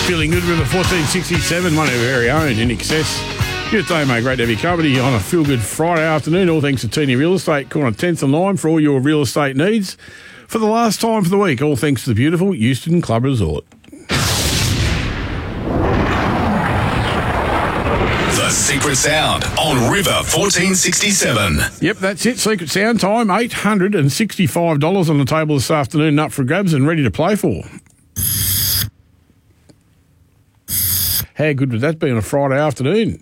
Feeling good with the 1467, one of our very own in excess. Good day, mate. Great to have your company on a feel-good Friday afternoon. All thanks to Teeny Real Estate, corner 10th and Lime for all your real estate needs. For the last time for the week, all thanks to the beautiful Euston Club Resort. The Secret Sound on River 1467. Yep, that's it. Secret Sound time. $865 on the table this afternoon, up for grabs and ready to play for. How good would that be on a Friday afternoon?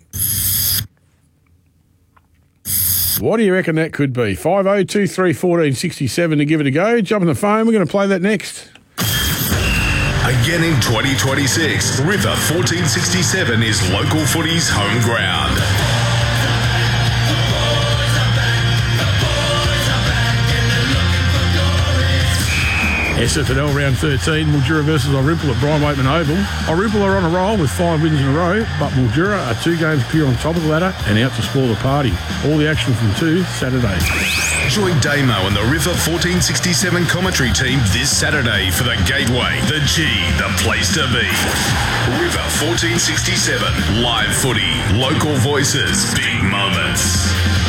What do you reckon that could be? 50231467 to give it a go. Jump on the phone. We're going to play that next. Again in 2026, River 1467 is local footy's home ground. SFNL round 13, Mildura versus Orimple at Brian Waitman Oval. Orimple are on a roll with 5 wins in a row, but Mildura are 2 games pure on top of the ladder and out to spoil the party. All the action from 2 Saturday. Join Damo and the River 1467 commentary team this Saturday for the Gateway, the G, the place to be. River 1467, live footy, local voices, big moments.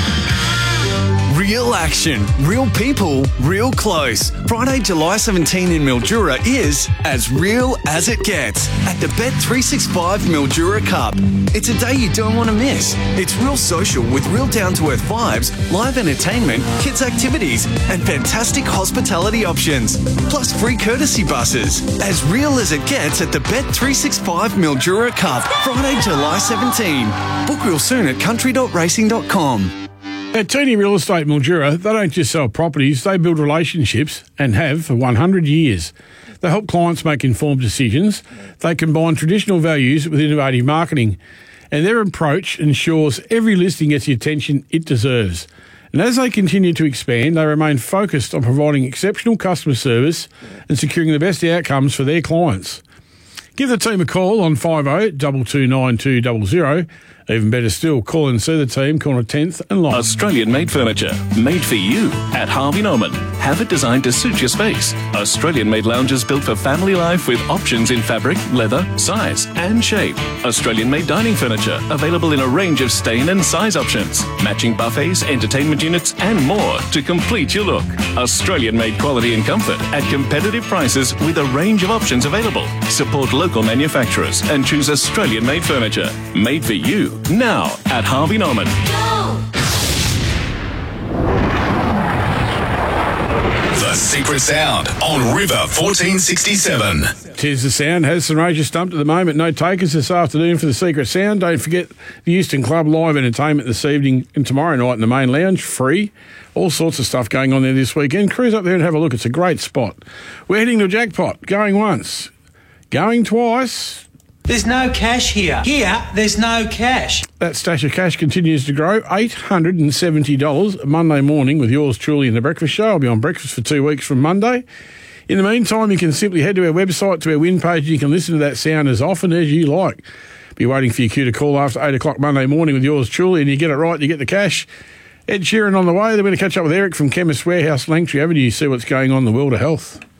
Real action, real people, real close. Friday, July 17 in Mildura is as real as it gets at the Bet365 Mildura Cup. It's a day you don't want to miss. It's real social with real down-to-earth vibes, live entertainment, kids' activities, and fantastic hospitality options. Plus free courtesy buses. As real as it gets at the Bet365 Mildura Cup. Friday, July 17. Book real soon at country.racing.com. At Teeny Real Estate Mildura, they don't just sell properties, they build relationships and have for 100 years. They help clients make informed decisions. They combine traditional values with innovative marketing. And their approach ensures every listing gets the attention it deserves. And as they continue to expand, they remain focused on providing exceptional customer service and securing the best outcomes for their clients. Give the team a call on 50-229-200. Even better still, call and see the team, corner 10th and Lime. Australian-made furniture, made for you at Harvey Norman. Have it designed to suit your space. Australian-made lounges built for family life with options in fabric, leather, size and shape. Australian-made dining furniture, available in a range of stain and size options. Matching buffets, entertainment units and more to complete your look. Australian-made quality and comfort at competitive prices with a range of options available. Support local manufacturers and choose Australian-made furniture. Made for you. Now at Harvey Norman. The Secret Sound on River 1467. Tis the Sound has St Regis stumped at the moment. No takers this afternoon for the Secret Sound. Don't forget the Euston Club live entertainment this evening and tomorrow night in the main lounge, free. All sorts of stuff going on there this weekend. Cruise up there and have a look. It's a great spot. We're heading to Jackpot. Going once, going twice. There's no cash here. Here, there's no cash. That stash of cash continues to grow. $870 Monday morning with yours truly in the breakfast show. I'll be on breakfast for 2 weeks from Monday. In the meantime, you can simply head to our website, to our win page. You can listen to that sound as often as you like. Be waiting for your cue to call after 8 o'clock Monday morning with yours truly, and you get it right, you get the cash. Ed Sheeran on the way. They're going to catch up with Eric from Chemist Warehouse, Langtree Avenue, see what's going on in the world of health.